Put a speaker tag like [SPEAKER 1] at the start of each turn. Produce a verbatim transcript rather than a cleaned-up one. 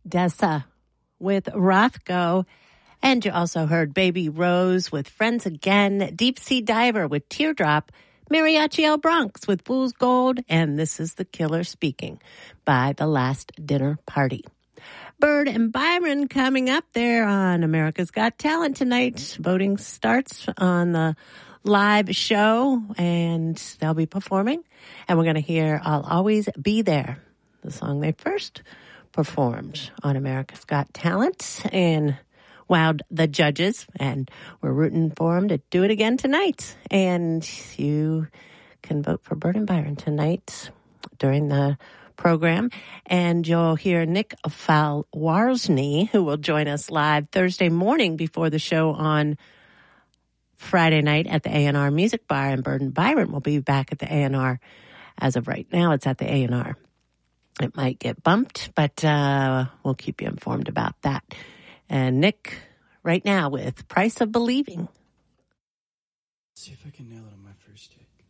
[SPEAKER 1] Dessa with Rothko. And you also heard Baby Rose with Friends Again, Deep Sea Diver with Teardrop, Mariachi El Bronx with Fool's Gold, and This Is the Killer Speaking by The Last Dinner Party. Bird and Byron coming up there on America's Got Talent tonight. Voting starts on the live show, and they'll be performing. And we're going to hear I'll Always Be There, the song they first performed on America's Got Talent and wowed the judges. And we're rooting for them to do it again tonight. And you can vote for Bird and Byron tonight during the program. And you'll hear Nick Falwarsny, who will join us live Thursday morning before the show on Friday night at the A and R Music Bar. And Bird and Byron will be back at the A and R. As of right now, it's at the A and R. It might get bumped, but uh, we'll keep you informed about that. And Nick, right now, with Price of Believing.
[SPEAKER 2] Let's see if I can nail it on my first take.